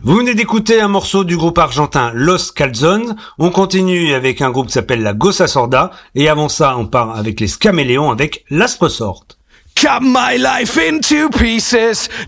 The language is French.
Vous venez d'écouter un morceau du groupe argentin Los Calzones. On continue avec un groupe qui s'appelle la Gossa Sorda. Et avant ça, on part avec les Scaméléons avec l'Astre Sorte. Cut my life into pieces,